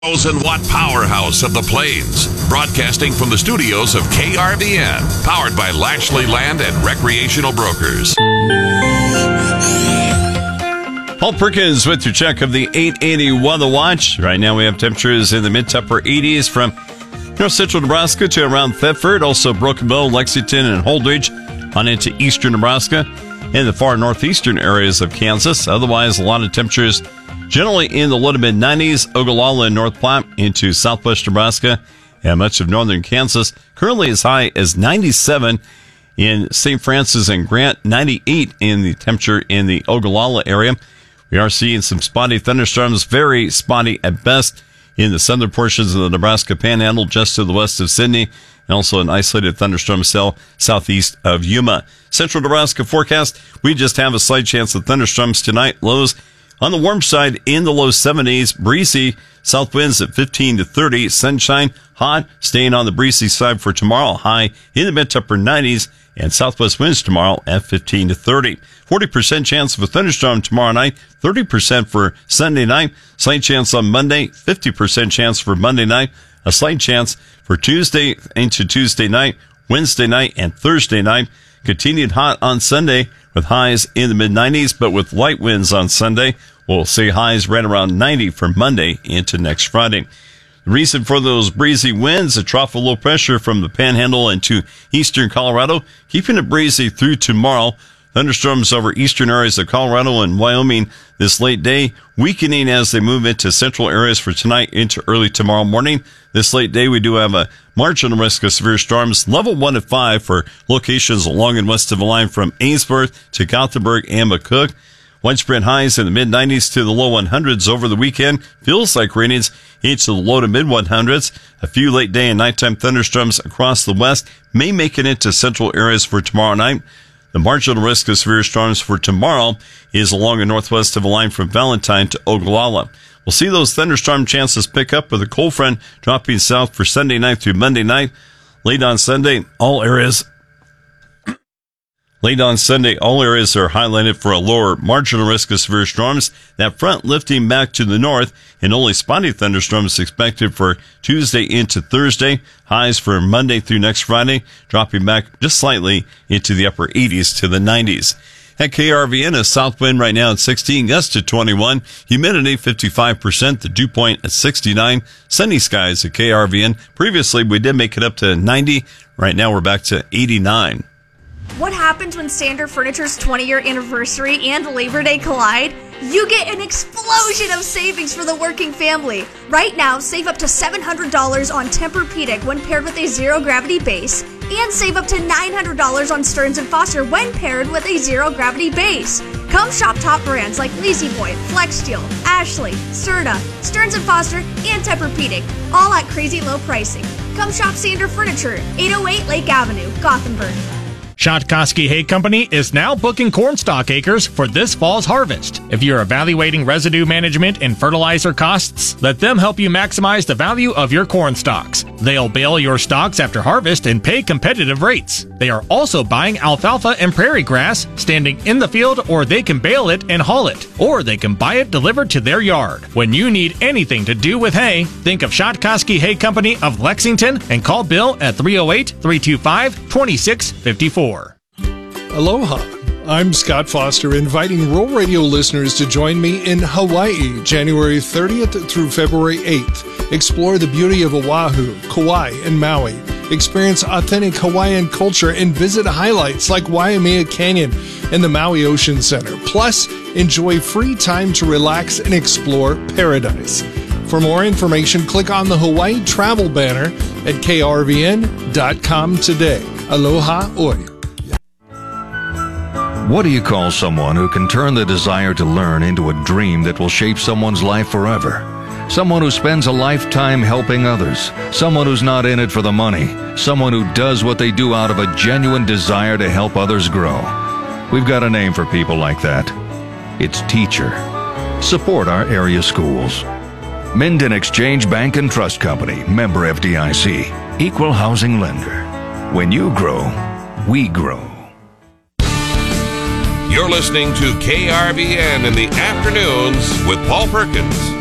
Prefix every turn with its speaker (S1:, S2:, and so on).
S1: 1,000-watt powerhouse of the Plains, broadcasting from the studios of KRVN, powered by Lashley Land and Recreational Brokers.
S2: Paul Perkins with your check of the 880 Weather Watch. Right now we have temperatures in the mid to upper 80s from north central Nebraska to around Thetford, also Broken Bow, Lexington, and Holdridge, on into eastern Nebraska and the far northeastern areas of Kansas. Otherwise, a lot of temperatures generally in the low to mid 90s, Ogallala and North Platte into southwest Nebraska and much of northern Kansas. Currently as high as 97 in St. Francis and Grant, 98 in the temperature in the Ogallala area. We are seeing some spotty thunderstorms, very spotty at best in the southern portions of the Nebraska Panhandle just to the west of Sidney, and also an isolated thunderstorm cell southeast of Yuma. Central Nebraska forecast, we just have a slight chance of thunderstorms tonight. Lows on the warm side in the low 70s, breezy, south winds at 15 to 30, sunshine, hot, staying on the breezy side for tomorrow, high in the mid to upper 90s, and southwest winds tomorrow at 15 to 30. 40% chance of a thunderstorm tomorrow night, 30% for Sunday night, slight chance on Monday, 50% chance for Monday night, a slight chance for Tuesday into Tuesday night, Wednesday night, and Thursday night. Continued hot on Sunday with highs in the mid-90s, but with light winds on Sunday. We'll see highs right around 90 for Monday into next Friday. The reason for those breezy winds, a trough of low pressure from the Panhandle into eastern Colorado, keeping it breezy through tomorrow. Thunderstorms over eastern areas of Colorado and Wyoming this late day, weakening as they move into central areas for tonight into early tomorrow morning. This late day, we do have a marginal risk of severe storms, level 1 to 5 for locations along and west of the line from Ainsworth to Gothenburg and McCook. Widespread highs in the mid-90s to the low 100s over the weekend. Feels like readings into the low to mid-100s. A few late day and nighttime thunderstorms across the west may make it into central areas for tomorrow night. The marginal risk of severe storms for tomorrow is along the northwest of the line from Valentine to Ogallala. We'll see those thunderstorm chances pick up with a cold front dropping south for Sunday night through Monday night. Late on Sunday, all areas are highlighted for a lower marginal risk of severe storms. That front lifting back to the north, and only spotty thunderstorms expected for Tuesday into Thursday. Highs for Monday through next Friday, dropping back just slightly into the upper 80s to the 90s. At KRVN, a south wind right now at 16, gust to 21, humidity 55%, the dew point at 69, sunny skies at KRVN. Previously, we did make it up to 90. Right now, we're back to 89.
S3: What happens when Standard Furniture's 20-year anniversary and Labor Day collide? You get an explosion of savings for the working family. Right now, save up to $700 on Tempur-Pedic when paired with a zero-gravity base, and save up to $900 on Stearns & Foster when paired with a zero-gravity base. Come shop top brands like La-Z-Boy, FlexSteel, Ashley, Serta, Stearns & Foster, and Tempur-Pedic, all at crazy low pricing. Come shop Standard Furniture, 808 Lake Avenue, Gothenburg.
S4: Shotkoski Hay Company is now booking cornstalk acres for this fall's harvest. If you're evaluating residue management and fertilizer costs, let them help you maximize the value of your corn stalks. They'll bale your stalks after harvest and pay competitive rates. They are also buying alfalfa and prairie grass, standing in the field, or they can bale it and haul it, or they can buy it delivered to their yard. When you need anything to do with hay, think of Shotkoski Hay Company of Lexington and call Bill at 308-325-2654.
S5: Aloha. I'm Scott Foster, inviting Rural Radio listeners to join me in Hawaii, January 30th through February 8th. Explore the beauty of Oahu, Kauai, and Maui. Experience authentic Hawaiian culture and visit highlights like Waimea Canyon and the Maui Ocean Center. Plus, enjoy free time to relax and explore paradise. For more information, click on the Hawaii travel banner at krvn.com today. Aloha oi.
S6: What do you call someone who can turn the desire to learn into a dream that will shape someone's life forever? Someone who spends a lifetime helping others. Someone who's not in it for the money. Someone who does what they do out of a genuine desire to help others grow. We've got a name for people like that. It's teacher. Support our area schools. Minden Exchange Bank and Trust Company, member FDIC, equal housing lender. When you grow, we grow.
S1: You're listening to KRVN in the afternoons with Paul Perkins.